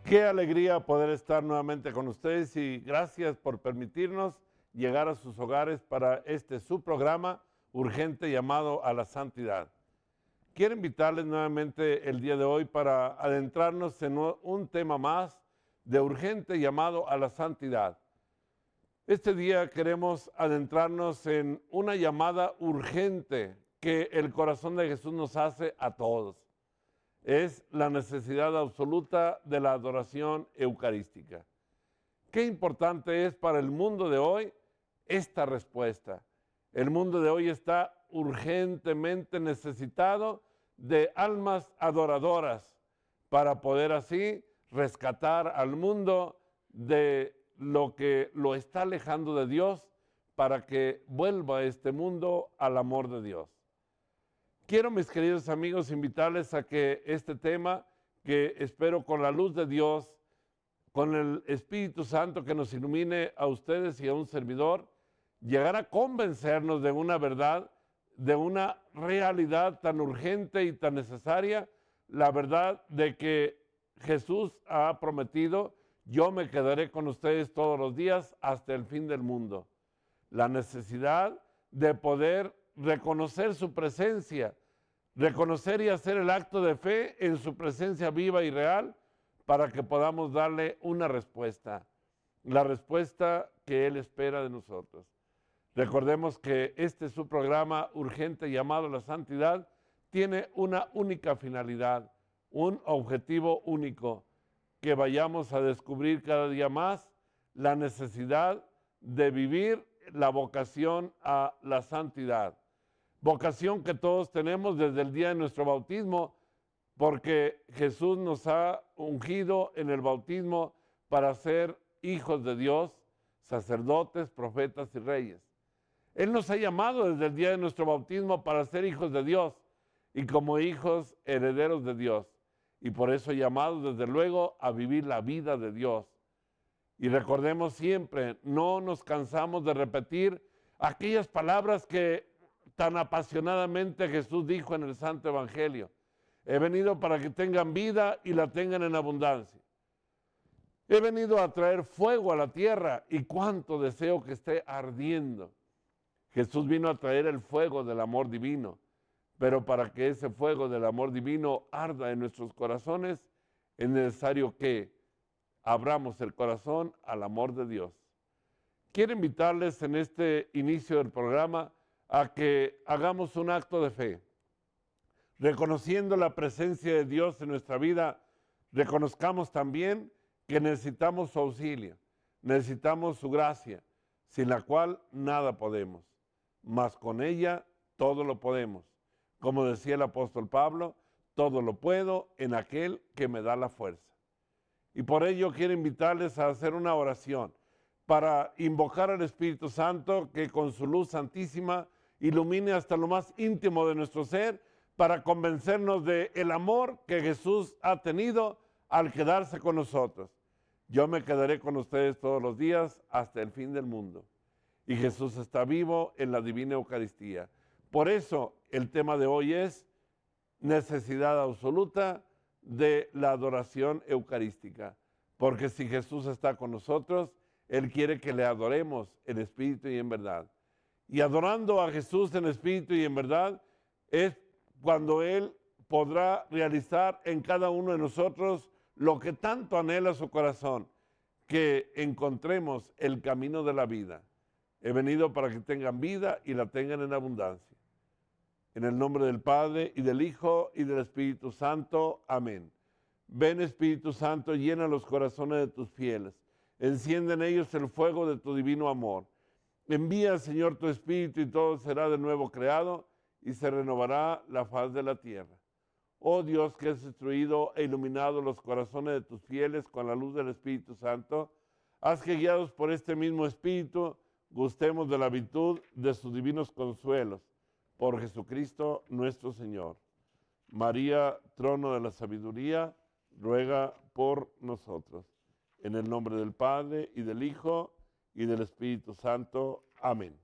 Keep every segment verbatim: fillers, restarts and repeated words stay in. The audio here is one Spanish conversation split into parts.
Qué alegría poder estar nuevamente con ustedes y gracias por permitirnos llegar a sus hogares para este su programa urgente llamado a la santidad. Quiero invitarles nuevamente el día de hoy para adentrarnos en un tema más de urgente llamado a la santidad. Este día queremos adentrarnos en una llamada urgente que el corazón de Jesús nos hace a todos. Es la necesidad absoluta de la adoración eucarística. Qué importante es para el mundo de hoy esta respuesta. El mundo de hoy está urgentemente necesitado de almas adoradoras para poder así rescatar al mundo de lo que lo está alejando de Dios para que vuelva este mundo al amor de Dios. Quiero, mis queridos amigos, invitarles a que este tema, que espero con la luz de Dios, con el Espíritu Santo que nos ilumine a ustedes y a un servidor, llegar a convencernos de una verdad, de una realidad tan urgente y tan necesaria, la verdad de que Jesús ha prometido: yo me quedaré con ustedes todos los días hasta el fin del mundo. La necesidad de poder reconocer su presencia, reconocer y hacer el acto de fe en su presencia viva y real para que podamos darle una respuesta, la respuesta que Él espera de nosotros. Recordemos que este su programa urgente llamado la santidad tiene una única finalidad, un objetivo único: que vayamos a descubrir cada día más la necesidad de vivir la vocación a la santidad. Vocación que todos tenemos desde el día de nuestro bautismo, porque Jesús nos ha ungido en el bautismo para ser hijos de Dios, sacerdotes, profetas y reyes. Él nos ha llamado desde el día de nuestro bautismo para ser hijos de Dios y como hijos herederos de Dios. Y por eso llamados desde luego a vivir la vida de Dios. Y recordemos siempre, no nos cansamos de repetir aquellas palabras que tan apasionadamente Jesús dijo en el Santo Evangelio: he venido para que tengan vida y la tengan en abundancia. He venido a traer fuego a la tierra y cuánto deseo que esté ardiendo. Jesús vino a traer el fuego del amor divino, pero para que ese fuego del amor divino arda en nuestros corazones, es necesario que abramos el corazón al amor de Dios. Quiero invitarles en este inicio del programa a que hagamos un acto de fe, reconociendo la presencia de Dios en nuestra vida. Reconozcamos también que necesitamos su auxilio, necesitamos su gracia, sin la cual nada podemos, mas con ella todo lo podemos. Como decía el apóstol Pablo, todo lo puedo en aquel que me da la fuerza. Y por ello quiero invitarles a hacer una oración para invocar al Espíritu Santo que con su luz santísima ilumine hasta lo más íntimo de nuestro ser, para convencernos del amor que Jesús ha tenido al quedarse con nosotros. Yo me quedaré con ustedes todos los días hasta el fin del mundo. Y Jesús está vivo en la divina Eucaristía. Por eso el tema de hoy es necesidad absoluta de la adoración eucarística. Porque si Jesús está con nosotros, Él quiere que le adoremos en espíritu y en verdad. Y adorando a Jesús en espíritu y en verdad es cuando Él podrá realizar en cada uno de nosotros lo que tanto anhela su corazón, que encontremos el camino de la vida. He venido para que tengan vida y la tengan en abundancia. En el nombre del Padre, y del Hijo, y del Espíritu Santo. Amén. Ven, Espíritu Santo, llena los corazones de tus fieles. Enciende en ellos el fuego de tu divino amor. Envía, Señor, tu Espíritu y todo será de nuevo creado y se renovará la faz de la tierra. Oh Dios, que has instruido e iluminado los corazones de tus fieles con la luz del Espíritu Santo, haz que, guiados por este mismo Espíritu, gustemos de la virtud de sus divinos consuelos. Por Jesucristo nuestro Señor. María, trono de la sabiduría, ruega por nosotros. En el nombre del Padre, y del Hijo, y del Espíritu Santo. Amén.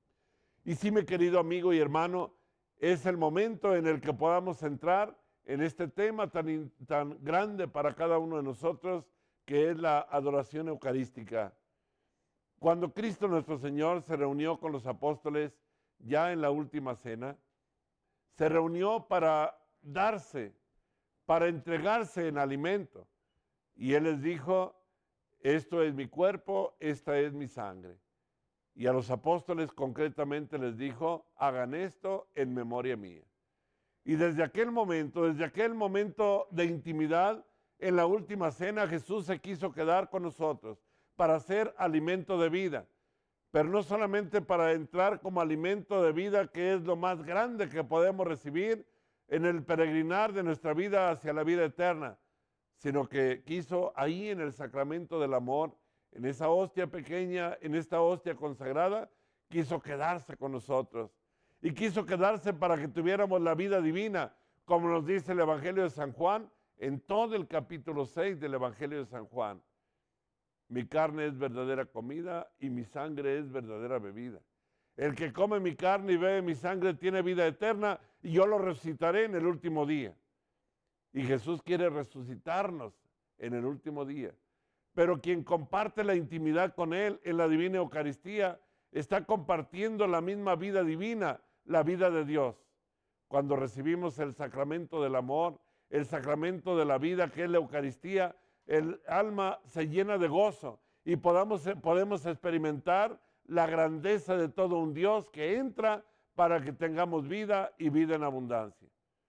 Y sí, mi querido amigo y hermano, es el momento en el que podamos entrar en este tema tan, tan grande para cada uno de nosotros, que es la adoración eucarística. Cuando Cristo nuestro Señor se reunió con los apóstoles ya en la última cena, se reunió para darse, para entregarse en alimento. Y Él les dijo, esto es mi cuerpo, esta es mi sangre. Y a los apóstoles concretamente les dijo, hagan esto en memoria mía. Y desde aquel momento, desde aquel momento de intimidad, en la última cena Jesús se quiso quedar con nosotros para ser alimento de vida. Pero no solamente para entrar como alimento de vida, que es lo más grande que podemos recibir en el peregrinar de nuestra vida hacia la vida eterna, sino que quiso ahí en el sacramento del amor, en esa hostia pequeña, en esta hostia consagrada, quiso quedarse con nosotros. Y quiso quedarse para que tuviéramos la vida divina, como nos dice el Evangelio de San Juan, en todo el capítulo seis del Evangelio de San Juan. Mi carne es verdadera comida y mi sangre es verdadera bebida. El que come mi carne y bebe mi sangre tiene vida eterna y yo lo resucitaré en el último día. Y Jesús quiere resucitarnos en el último día. Pero quien comparte la intimidad con Él en la divina Eucaristía está compartiendo la misma vida divina, la vida de Dios. Cuando recibimos el sacramento del amor, el sacramento de la vida que es la Eucaristía, el alma se llena de gozo y podamos, podemos experimentar la grandeza de todo un Dios que entra para que tengamos vida y vida en abundancia.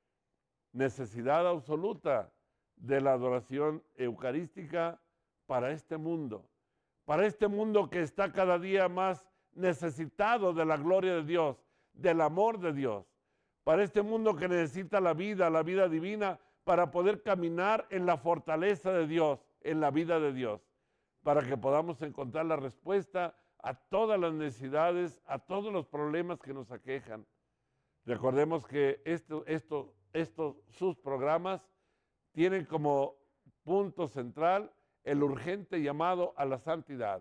Necesidad absoluta de la adoración eucarística para este mundo, para este mundo que está cada día más necesitado de la gloria de Dios, del amor de Dios, para este mundo que necesita la vida, la vida divina, para poder caminar en la fortaleza de Dios, en la vida de Dios, para que podamos encontrar la respuesta a todas las necesidades, a todos los problemas que nos aquejan. Recordemos que esto, esto, estos, sus programas tienen como punto central el urgente llamado a la santidad.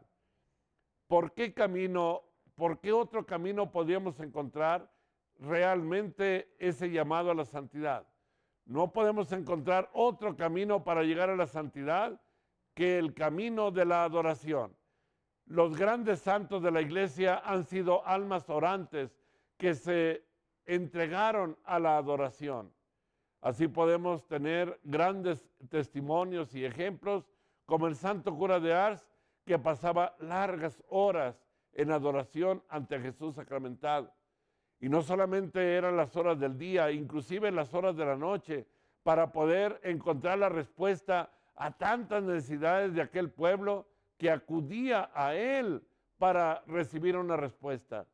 ¿Por qué camino, por qué otro camino podríamos encontrar realmente ese llamado a la santidad? No podemos encontrar otro camino para llegar a la santidad que el camino de la adoración. Los grandes santos de la iglesia han sido almas orantes que se entregaron a la adoración. Así podemos tener grandes testimonios y ejemplos como el santo cura de Ars, que pasaba largas horas en adoración ante Jesús sacramentado. Y no solamente eran las horas del día, inclusive las horas de la noche, para poder encontrar la respuesta a tantas necesidades de aquel pueblo que acudía a él para recibir una respuesta.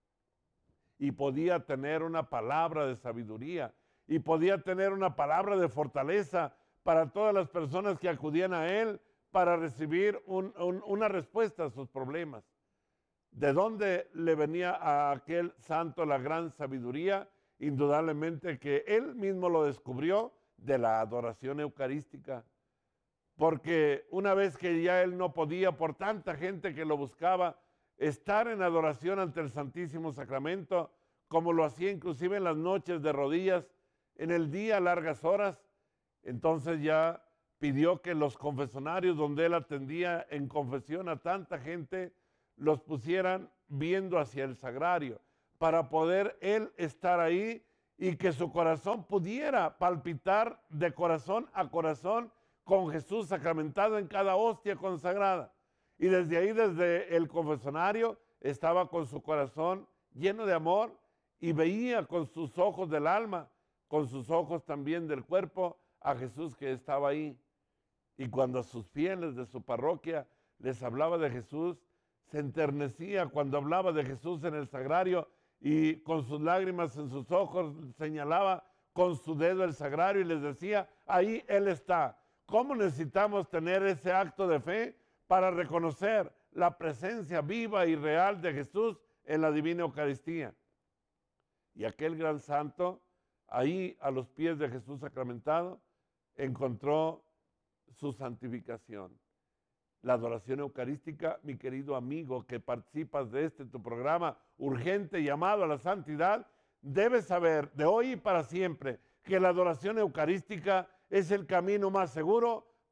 Y podía tener una palabra de sabiduría, y podía tener una palabra de fortaleza para todas las personas que acudían a él para recibir un, un, una respuesta a sus problemas. ¿De dónde le venía a aquel santo la gran sabiduría? Indudablemente que él mismo lo descubrió de la adoración eucarística. Porque una vez que ya él no podía, por tanta gente que lo buscaba, estar en adoración ante el Santísimo Sacramento, como lo hacía inclusive en las noches de rodillas, en el día largas horas, entonces ya pidió que los confesonarios donde él atendía en confesión a tanta gente, los pusieran viendo hacia el sagrario, para poder él estar ahí y que su corazón pudiera palpitar de corazón a corazón con Jesús sacramentado en cada hostia consagrada. Y desde ahí, desde el confesonario, estaba con su corazón lleno de amor y veía con sus ojos del alma, con sus ojos también del cuerpo, a Jesús que estaba ahí. Y cuando a sus fieles de su parroquia les hablaba de Jesús, se enternecía cuando hablaba de Jesús en el sagrario y con sus lágrimas en sus ojos señalaba con su dedo el sagrario y les decía, ahí Él está. ¿Cómo necesitamos tener ese acto de fe para reconocer la presencia viva y real de Jesús en la divina Eucaristía? Y aquel gran santo, ahí a los pies de Jesús sacramentado, encontró su santificación. La adoración eucarística, mi querido amigo que participas de este tu programa urgente llamado a la santidad, debes saber de hoy y para siempre que la adoración eucarística es el camino más seguro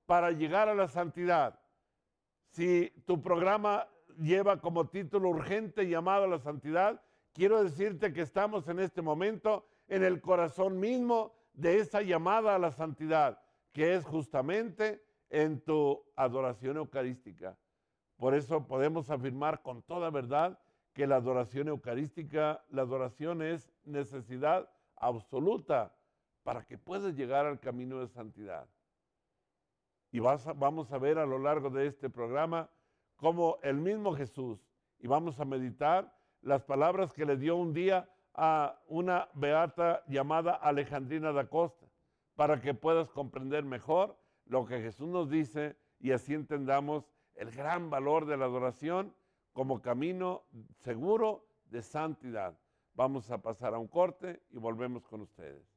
para llegar a la santidad. Si tu programa lleva como título Urgente Llamado a la Santidad, quiero decirte que estamos en este momento en el corazón mismo de esa llamada a la santidad, que es justamente en tu adoración eucarística. Por eso podemos afirmar con toda verdad que la adoración eucarística, la adoración es necesidad absoluta para que puedas llegar al camino de santidad. Y vas a, vamos a ver a lo largo de este programa cómo el mismo Jesús, y vamos a meditar las palabras que le dio un día a una beata llamada Alejandrina da Costa, para que puedas comprender mejor lo que Jesús nos dice y así entendamos el gran valor de la adoración como camino seguro de santidad. Vamos a pasar a un corte y volvemos con ustedes.